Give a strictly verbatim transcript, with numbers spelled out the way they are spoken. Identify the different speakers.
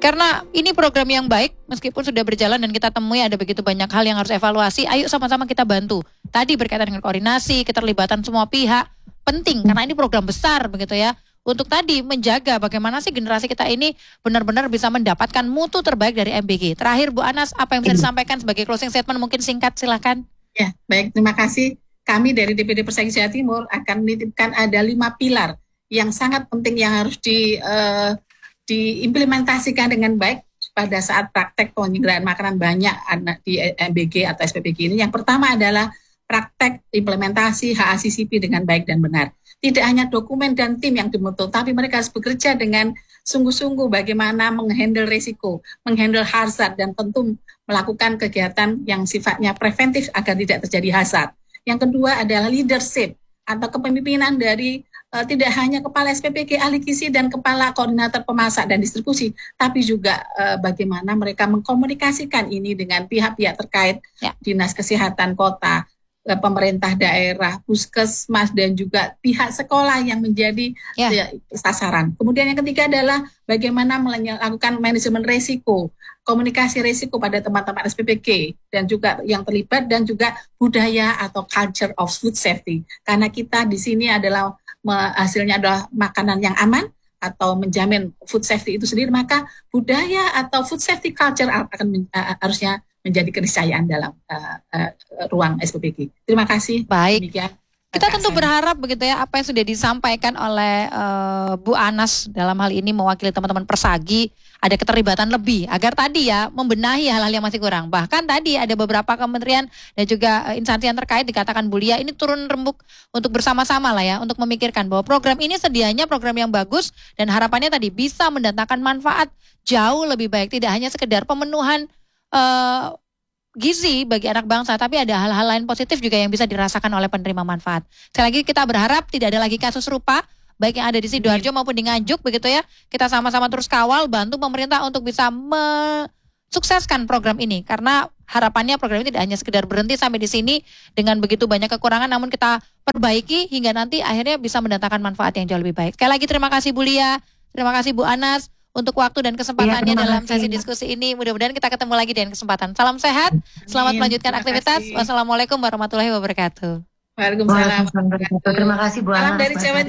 Speaker 1: Karena ini program yang baik, meskipun sudah berjalan dan kita temui ada begitu banyak hal yang harus evaluasi, ayo sama-sama kita bantu. Tadi berkaitan dengan koordinasi, keterlibatan semua pihak, penting karena ini program besar begitu ya. Untuk tadi menjaga bagaimana sih generasi kita ini benar-benar bisa mendapatkan mutu terbaik dari M B G. Terakhir Bu Anas, apa yang bisa disampaikan sebagai closing statement mungkin singkat, silakan.
Speaker 2: Ya, baik, terima kasih. Kami dari D P D Persagi Jawa Timur akan menitipkan ada lima pilar yang sangat penting yang harus di, uh, diimplementasikan dengan baik pada saat praktek penyelenggaraan makanan banyak anak di M B G atau S P P G ini. Yang pertama adalah praktek implementasi H A C C P dengan baik dan benar. Tidak hanya dokumen dan tim yang dibentuk, tapi mereka harus bekerja dengan sungguh-sungguh bagaimana menghandle risiko, menghandle hazard, dan tentu melakukan kegiatan yang sifatnya preventif agar tidak terjadi hazard. Yang kedua adalah leadership atau kepemimpinan dari uh, tidak hanya kepala S P P G, ahli gizi, dan kepala koordinator pemasak dan distribusi, tapi juga uh, bagaimana mereka mengkomunikasikan ini dengan pihak-pihak terkait, ya. Dinas Kesehatan Kota, pemerintah daerah, puskesmas, dan juga pihak sekolah yang menjadi ya. sasaran. Kemudian yang ketiga adalah bagaimana melakukan manajemen risiko, komunikasi risiko pada teman-teman S P P G, dan juga yang terlibat, dan juga budaya atau culture of food safety. Karena kita di sini adalah hasilnya adalah makanan yang aman, atau menjamin food safety itu sendiri, maka budaya atau food safety culture akan uh, harusnya menjadi keniscayaan dalam uh, uh, ruang S P P G. Terima kasih.
Speaker 1: Baik.
Speaker 2: Demikian.
Speaker 1: Kita tentu berharap begitu ya apa yang sudah disampaikan oleh uh, Bu Anas dalam hal ini mewakili teman-teman Persagi ada keterlibatan lebih agar tadi ya membenahi hal-hal yang masih kurang. Bahkan tadi ada beberapa kementerian dan juga uh, instansi yang terkait dikatakan Bu Lia ini turun rembuk untuk bersama-sama lah ya untuk memikirkan bahwa program ini sedianya program yang bagus dan harapannya tadi bisa mendatangkan manfaat jauh lebih baik, tidak hanya sekedar pemenuhan Uh, gizi bagi anak bangsa, tapi ada hal-hal lain positif juga yang bisa dirasakan oleh penerima manfaat. Sekali lagi kita berharap tidak ada lagi kasus serupa, baik yang ada di Sidoarjo maupun di Nganjuk begitu ya. Kita sama-sama terus kawal, bantu pemerintah untuk bisa mensukseskan program ini. Karena harapannya program ini tidak hanya sekedar berhenti sampai di sini dengan begitu banyak kekurangan, namun kita perbaiki hingga nanti akhirnya bisa mendatangkan manfaat yang jauh lebih baik. Sekali lagi terima kasih Bu Lia, terima kasih Bu Anas untuk waktu dan kesempatannya ya, dalam sesi diskusi ini. Mudah-mudahan kita ketemu lagi dengan kesempatan. Salam sehat, selamat melanjutkan aktivitas. Wassalamualaikum warahmatullahi wabarakatuh.
Speaker 2: Waalaikumsalam.
Speaker 3: Terima kasih Bu Anas.